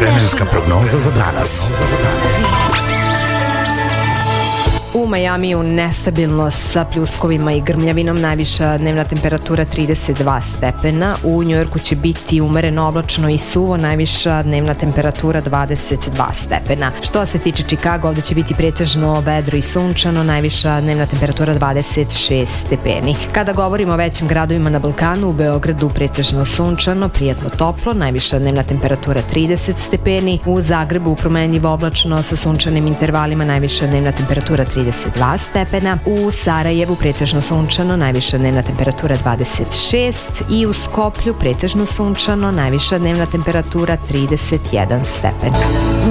Vremenska prognoza za danas. U Majamiju nestabilno sa pljuskovima i grmljavinom, najviša dnevna temperatura 32 stepena. U Njujorku će biti umereno oblačno i suvo, najviša dnevna temperatura 22 stepena. Što se tiče Čikaga, ovde će biti pretežno vedro i sunčano, najviša dnevna temperatura 26 stepeni. Kada govorimo o većim gradovima na Balkanu, u Beogradu pretežno sunčano, prijatno toplo, najviša dnevna temperatura 30 stepeni. U Zagrebu promenljivo oblačno sa sunčanim intervalima, najviša dnevna temperatura 32 stepena. U Sarajevu pretežno sunčano, najviša dnevna temperatura 26 i u Skoplju pretežno sunčano, najviša dnevna temperatura 31 stepen.